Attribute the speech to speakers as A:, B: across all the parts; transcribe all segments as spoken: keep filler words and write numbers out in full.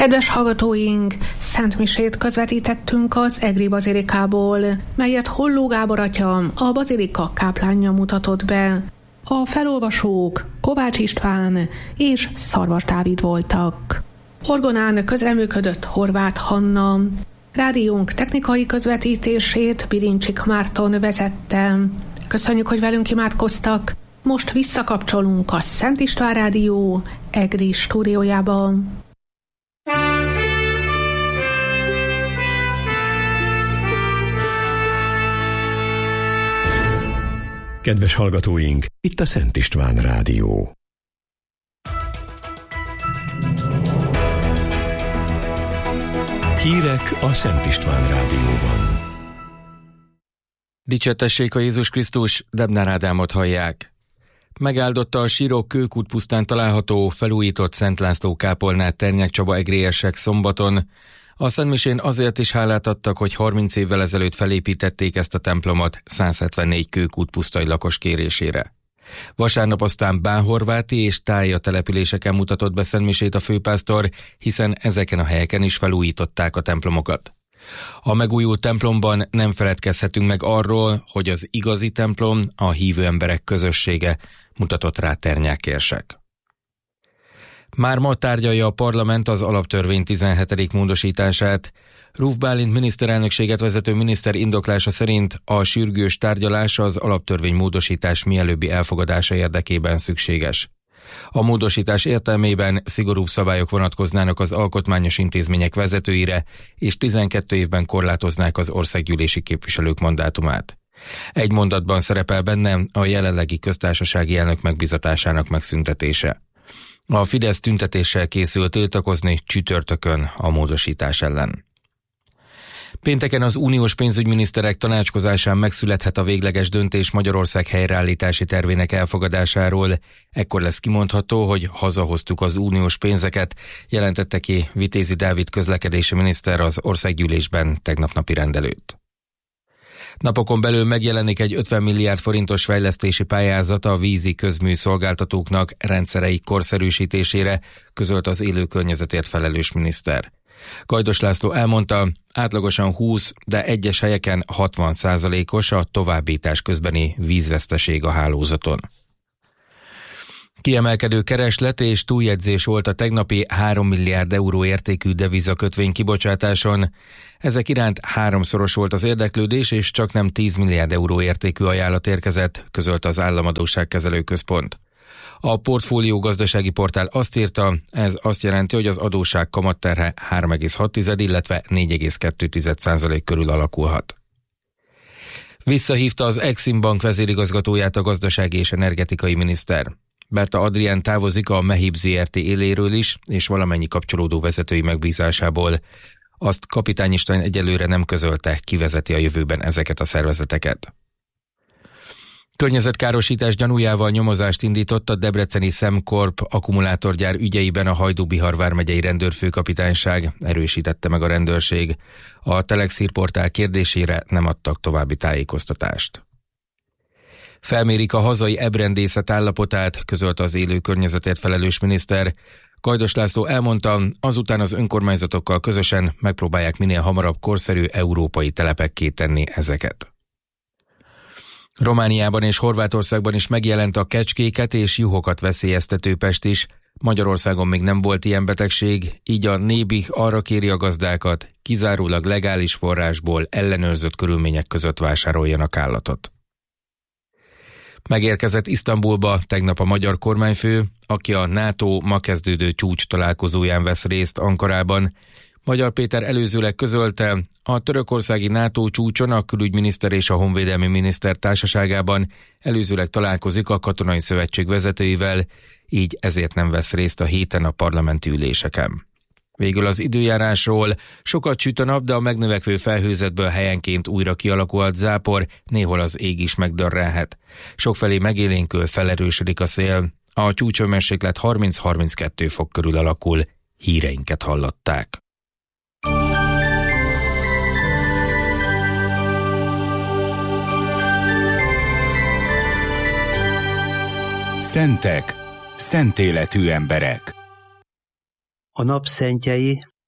A: Kedves hallgatóink, szentmisét közvetítettünk az Egri bazilikából, melyet Holló Gábor atya, a bazilika káplánja mutatott be. A felolvasók Kovács István és Szarvas Dávid voltak. Orgonán közreműködött Horváth Hanna. Rádiónk technikai közvetítését Birincsik Márton vezette. Köszönjük, hogy velünk imádkoztak. Most visszakapcsolunk a Szent István Rádió Egri stúdiójába.
B: Kedves hallgatóink, itt a Szent István Rádió. Hírek a Szent István Rádióban.
C: Dicsértessék a Jézus Krisztus, Debnár Ádámot hallják. Megáldotta a sírok Kőkút pusztán található, felújított Szent László kápolnát Ternyák Csaba egriesek szombaton. A szentmisén azért is hálát adtak, hogy harminc évvel ezelőtt felépítették ezt a templomot száz hetvennégy Kőkút pusztai lakos kérésére. Vasárnap aztán Bánhorváti és Tája településeken mutatott be szentmisét a főpásztor, hiszen ezeken a helyeken is felújították a templomokat. A megújult templomban nem feledkezhetünk meg arról, hogy az igazi templom a hívő emberek közössége, mutatott rá Ternyák érsek. Már ma tárgyalja a parlament az alaptörvény tizenhetedik módosítását. Ruf Bálint miniszterelnökséget vezető miniszter indoklása szerint a sürgős tárgyalás az alaptörvény módosítás mielőbbi elfogadása érdekében szükséges. A módosítás értelmében szigorúbb szabályok vonatkoznának az alkotmányos intézmények vezetőire, és tizenkét évben korlátoznák az országgyűlési képviselők mandátumát. Egy mondatban szerepel benne a jelenlegi köztársasági elnök megbízatásának megszüntetése. A Fidesz tüntetéssel készül tiltakozni csütörtökön a módosítás ellen. Pénteken az uniós pénzügyminiszterek tanácskozásán megszülethet a végleges döntés Magyarország helyreállítási tervének elfogadásáról. Ekkor lesz kimondható, hogy hazahoztuk az uniós pénzeket, jelentette ki Vitézi Dávid közlekedési miniszter az országgyűlésben tegnap napi rendelőtt. Napokon belül megjelenik egy ötven milliárd forintos fejlesztési pályázat a vízi közmű szolgáltatóknak rendszereik korszerűsítésére, közölt az élő környezetért felelős miniszter. Gajdos László elmondta, átlagosan húsz, de egyes helyeken hatvan százalékos a továbbítás közbeni vízveszteség a hálózaton. Kiemelkedő kereslet és túljegyzés volt a tegnapi három milliárd euró értékű devizakötvény kibocsátáson. Ezek iránt háromszoros volt az érdeklődés, és csak nem tíz milliárd euró értékű ajánlat érkezett, közölt az Államadósságkezelő Központ. A portfólió gazdasági portál azt írta, ez azt jelenti, hogy az adósság kamatterhe három egész hat, illetve négy egész kettő százalék körül alakulhat. Visszahívta az Exim Bank vezérigazgatóját a gazdasági és energetikai miniszter. Berta Adrián távozik a Mehib zé er té éléről is, és valamennyi kapcsolódó vezetői megbízásából. Azt Kapitány István egyelőre nem közölte, kivezeti a jövőben ezeket a szervezeteket. Környezetkárosítás gyanújával nyomozást indított a debreceni Szemkorp akkumulátorgyár ügyeiben a Hajdú-Bihar vármegyei rendőrfőkapitányság, erősítette meg a rendőrség. A Telex hírportál kérdésére nem adtak további tájékoztatást. Felmérik a hazai ebrendészet állapotát, közölte az élő környezetért felelős miniszter. Gajdos László elmondta, azután az önkormányzatokkal közösen megpróbálják minél hamarabb korszerű európai telepekké tenni ezeket. Romániában és Horvátországban is megjelent a kecskéket és juhokat veszélyeztető pest is. Magyarországon még nem volt ilyen betegség, így a Nébih arra kéri a gazdákat, kizárólag legális forrásból ellenőrzött körülmények között vásároljanak állatot. Megérkezett Isztambulba tegnap a magyar kormányfő, aki a NATO ma kezdődő csúcs találkozóján vesz részt Ankarában. Magyar Péter előzőleg közölte, a törökországi NATO csúcson a külügyminiszter és a honvédelmi miniszter társaságában előzőleg találkozik a katonai szövetség vezetőivel, így ezért nem vesz részt a héten a parlamenti üléseken. Végül az időjárásról: sokat süt a nap, de a megnövekvő felhőzetből helyenként újra kialakulhat zápor, néhol az ég is megdörrelhet. Sokfelé megélénkül, felerősödik a szél. A csúcshőmérséklet harminc-harminckettő fok körül alakul. Híreinket hallották.
D: Szentek, szent életű emberek.
E: A nap szentjei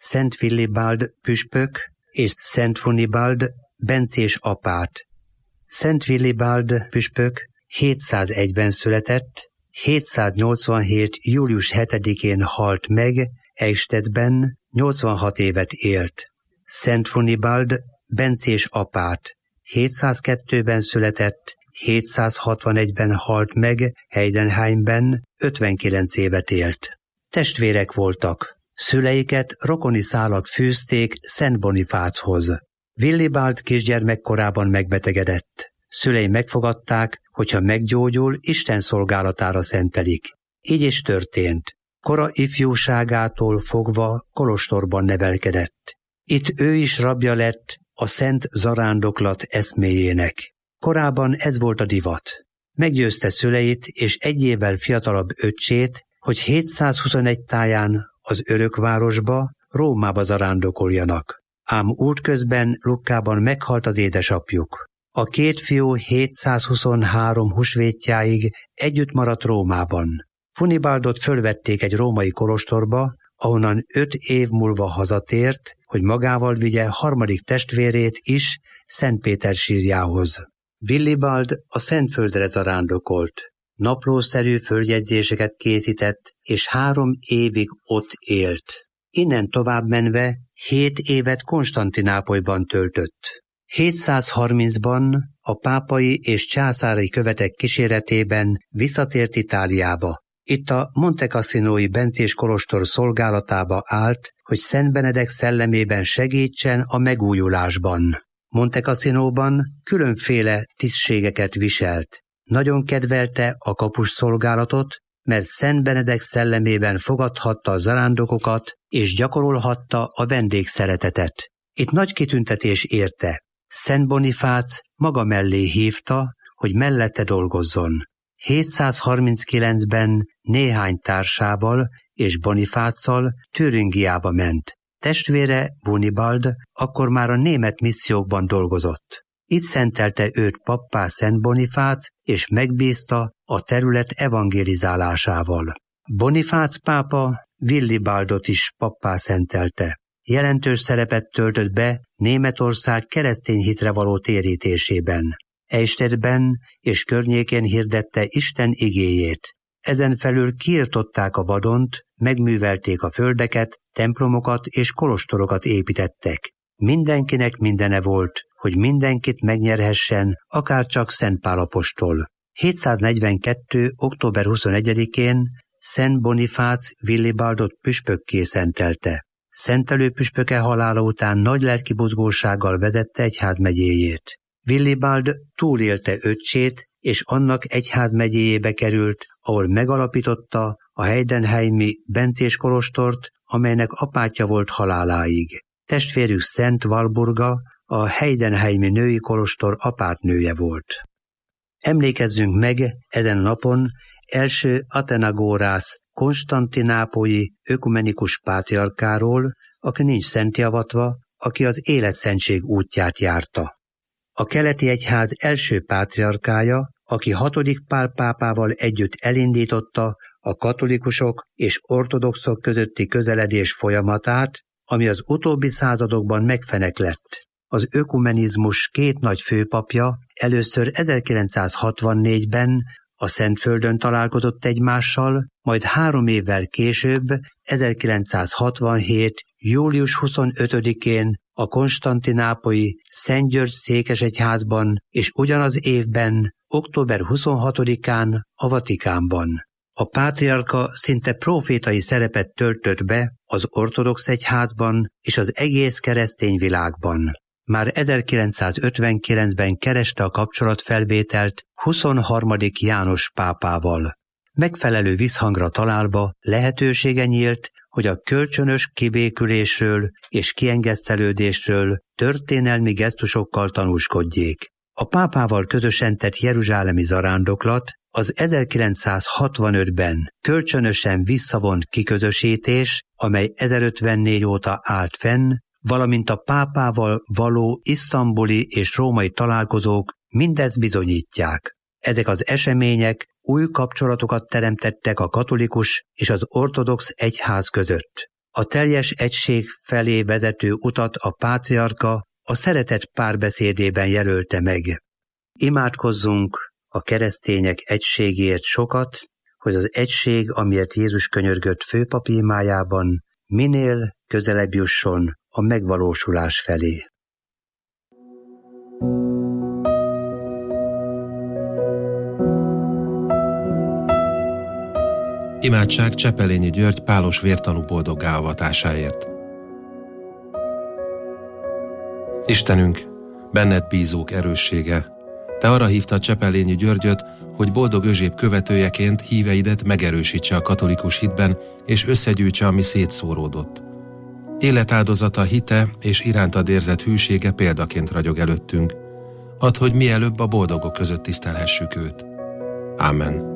D: Szent Willibald püspök és Szent Funibald bencés apát. Szent Willibald püspök hétszázegyben született, hétszáznyolcvanhét. július hetedikén halt meg, Eichstättben, nyolcvanhat évet élt. Szent Funibald bencés apát hétszázkettőben született, hétszázhatvanegyben halt meg, Heidenheimben, ötvenkilenc évet élt. Testvérek voltak. Szüleiket rokoni szálak fűzték Szent Bonifáchoz. Willibald kisgyermekkorában megbetegedett. Szülei megfogadták, hogyha meggyógyul, Isten szolgálatára szentelik. Így is történt. Kora ifjúságától fogva kolostorban nevelkedett. Itt ő is rabja lett a szent zarándoklat eszméjének. Korábban ez volt a divat. Meggyőzte szüleit és egy évvel fiatalabb öccsét, hogy hétszázhuszonegy táján az örökvárosba, Rómába zarándokoljanak. Ám útközben Lukkában meghalt az édesapjuk. A két fiú hétszázhuszonhárom húsvétjáig együtt maradt Rómában. Funibaldot fölvették egy római kolostorba, ahonnan öt év múlva hazatért, hogy magával vigye harmadik testvérét is Szent Péter sírjához. Willibald a Szentföldre zarándokolt. Naplószerű földjegyzéseket készített, és három évig ott élt. Innen tovább menve hét évet Konstantinápolyban töltött. hétszázharmincban a pápai és császári követek kíséretében visszatért Itáliába. Itt a Monte Cassinoi bencés kolostor szolgálatába állt, hogy Szent Benedek szellemében segítsen a megújulásban. Monte Cassinóban különféle tisztségeket viselt. Nagyon kedvelte a kapusszolgálatot, mert Szent Benedek szellemében fogadhatta a zarándokokat és gyakorolhatta a vendégszeretetet. Itt nagy kitüntetés érte. Szent Bonifác maga mellé hívta, hogy mellette dolgozzon. hétszázharminckilencben néhány társával és Bonifáccal Türingiába ment. Testvére Wunibald akkor már a német missziókban dolgozott. Itt szentelte őt pappá Szent Bonifác, és megbízta a terület evangelizálásával. Bonifác pápa Willibaldot is pappá szentelte. Jelentős szerepet töltött be Németország keresztény hitre való térítésében. Eichstättben és környékén hirdette Isten igéjét. Ezen felül kiirtották a vadont, megművelték a földeket, templomokat és kolostorokat építettek. Mindenkinek mindene volt, hogy mindenkit megnyerhessen, akárcsak Szent Pál apostol. hétszáznegyvenkettő. október huszonegyedikén Szent Bonifác Willibaldot püspökké szentelte. Szentelő püspöke halála után nagy lelkibuzgósággal vezette egyházmegyéjét. Willibald túlélte öccsét, és annak egyházmegyéjébe került, ahol megalapította a heidenheimi bencés kolostort, amelynek apátja volt haláláig. Testvérük Szent Walburga a heidenheimi női kolostor apátnője volt. Emlékezzünk meg ezen napon első Athenagorász konstantinápolyi ökumenikus pátriarkáról, aki nincs szentjavatva, aki az életszentség útját járta. A keleti egyház első pátriarkája, aki hatodik Pál pápával együtt elindította a katolikusok és ortodoxok közötti közeledés folyamatát, ami az utóbbi századokban megfeneklett. Az ökumenizmus két nagy főpapja először ezerkilencszázhatvannégyben a Szentföldön találkozott egymással, majd három évvel később, ezerkilencszázhatvanhét. július huszonötödikén a konstantinápolyi Szent György székesegyházban, és ugyanaz évben, október huszonhatodikán a Vatikánban. A pátriarka szinte profétai szerepet töltött be az ortodox egyházban és az egész keresztény világban. Már ezerkilencszázötvenkilencben kereste a kapcsolatfelvételt huszonharmadik János pápával. Megfelelő visszhangra találva lehetősége nyílt, hogy a kölcsönös kibékülésről és kiengesztelődésről történelmi gesztusokkal tanúskodjék. A pápával közösen tett jeruzsálemi zarándoklat, az ezerkilencszázhatvanötben kölcsönösen visszavont kiközösítés, amely ezerötvennégy óta állt fenn, valamint a pápával való isztambuli és római találkozók mindezt bizonyítják. Ezek az események új kapcsolatokat teremtettek a katolikus és az ortodox egyház között. A teljes egység felé vezető utat a pátriárka a szeretet párbeszédében jelölte meg. Imádkozzunk a keresztények egységért sokat, hogy az egység, amiért Jézus könyörgött főpapi imájában, minél közelebb jusson a megvalósulás felé.
E: Imádság Csepelényi György pálos vértanú boldoggá avatásáért. Istenünk, benned bízók erőssége, te arra hívtad Csepelényi Györgyöt, hogy boldog özséb követőjeként híveidet megerősítse a katolikus hitben, és összegyűjtse, ami szétszóródott. Életáldozata, hite és irántad érzett hűsége példaként ragyog előttünk. Add, hogy mielőbb a boldogok között tisztelhessük őt. Ámen.